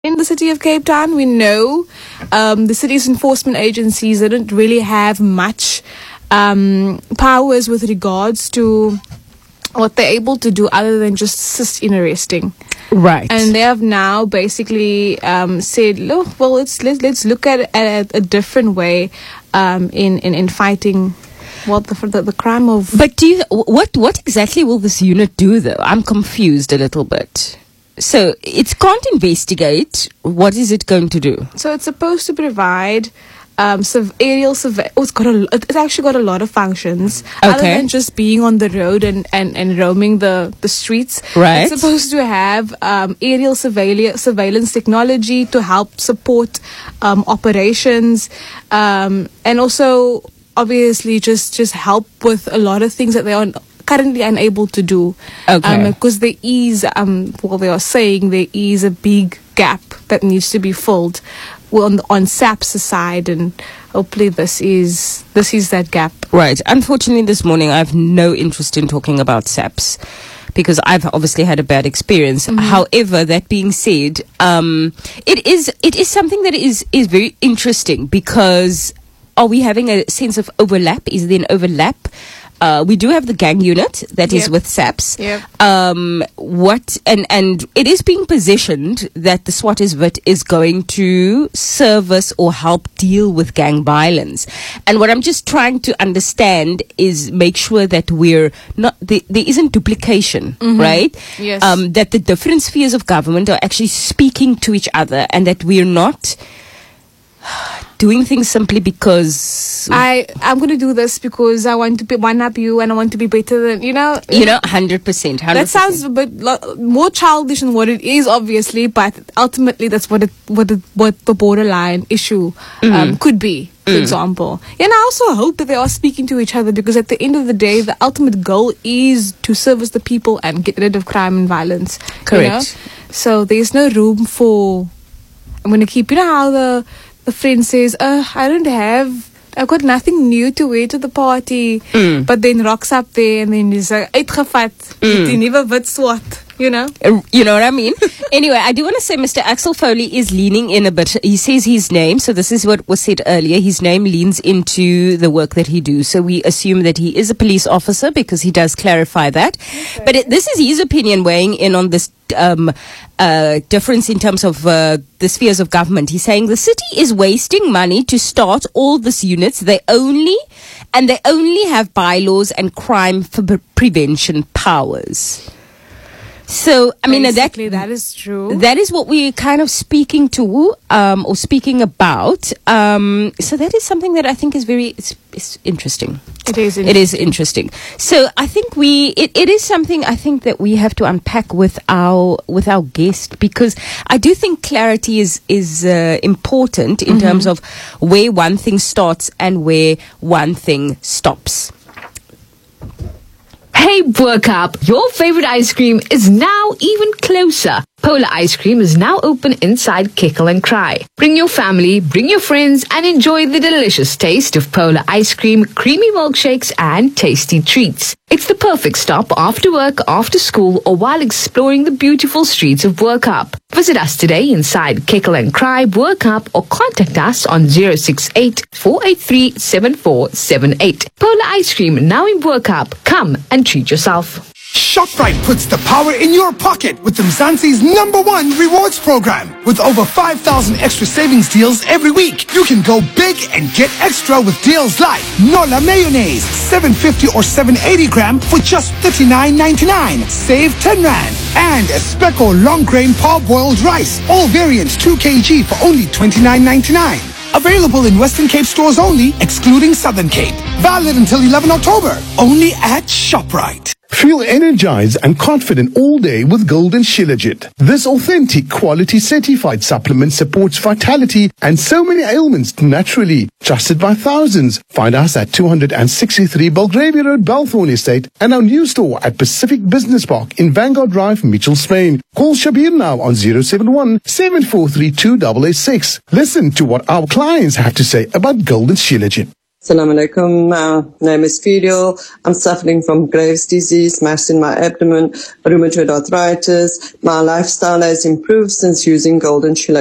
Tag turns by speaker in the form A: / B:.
A: In the city of Cape Town, we know the city's enforcement agencies didn't really have much powers with regards to what they're able to do other than just assist in arresting.
B: Right.
A: And they have now basically said, look, well, let's look at a different way in fighting the crime of.
B: But what exactly will this unit do, though? I'm confused a little bit. So it can't investigate. What is it going to do?
A: So it's supposed to provide aerial surveillance. It's actually got a lot of functions.
B: Okay.
A: Other than just being on the road and roaming the streets.
B: Right.
A: It's supposed to have aerial surveillance technology to help support operations, and also obviously just help with a lot of things that they are currently unable to do.
B: Okay.
A: Because there is, they are saying there is a big gap that needs to be filled on SAP's side, and hopefully this is that gap.
B: Right. Unfortunately, this morning I have no interest in talking about SAPs because I've obviously had a bad experience. Mm-hmm. However, that being said, it is something that is very interesting because are we having a sense of overlap? Is there an overlap? We do have the gang unit that is with SAPS.
A: Yep.
B: And it is being positioned that the SWAT is going to service or help deal with gang violence. And what I'm just trying to understand is make sure that we're not there isn't duplication, right?
A: Yes.
B: That the different spheres of government are actually speaking to each other, and that we're not doing things simply because
A: I'm going to do this because I want to one up you and I want to be better than
B: 100%.
A: That sounds a bit more childish than what it is, obviously, but ultimately that's what the borderline issue could be, for example. And I also hope that they are speaking to each other, because at the end of the day, the ultimate goal is to service the people and get rid of crime and violence.
B: Correct.
A: So there's no room for, I'm going to keep, how the friend says, I've got nothing new to wear to the party, but then rocks up there and then he's like, uitgevat, die nuwe wit swat,
B: You know what I mean? Anyway, I do want to say Mr. Axel Foley is leaning in a bit. He says his name, so this is what was said earlier. His name leans into the work that he does. So we assume that he is a police officer because he does clarify that. Okay. But this is his opinion weighing in on this difference in terms of the spheres of government. He's saying the city is wasting money to start all these units. They only have bylaws and crime prevention powers. So, I mean,
A: that is true.
B: That is what we're kind of speaking to, or speaking about. So that is something that I think is it's interesting.
A: It is interesting.
B: It is interesting. So I think it is something I think that we have to unpack with our guest, because I do think clarity is important in terms of where one thing starts and where one thing stops.
C: Hey, Boerkaap, your favorite ice cream is now even closer. Polar Ice Cream is now open inside Kickle and Cry. Bring your family, bring your friends, and enjoy the delicious taste of Polar Ice Cream, creamy milkshakes, and tasty treats. It's the perfect stop after work, after school, or while exploring the beautiful streets of Boerkaap. Visit us today inside Kickle and Cry, Boerkaap, or contact us on 068-483-7478. Polar Ice Cream now in Boerkaap. Come and treat yourself.
D: ShopRite puts the power in your pocket with Mzansi's #1 rewards program. With over 5,000 extra savings deals every week, you can go big and get extra with deals like Nola Mayonnaise, 750 or 780 gram for just 39.99. Save 10 Rand. And Especo long grain parboiled rice, all variants 2 kg for only 29.99. Available in Western Cape stores only, excluding Southern Cape. Valid until 11 October. Only at ShopRite.
E: Feel energized and confident all day with Golden Shilajit. This authentic, quality certified supplement supports vitality and so many ailments naturally. Trusted by thousands. Find us at 263 Belgravia Road, Balthorn Estate, and our new store at Pacific Business Park in Vanguard Drive, Mitchell, Spain. Call Shabir now on 071-743-2886. Listen to what our clients have to say about Golden Shilajit.
F: Assalamu alaikum. My name is Fidel. I'm suffering from Graves' disease, mass in my abdomen, rheumatoid arthritis. My lifestyle has improved since using Golden Shilla.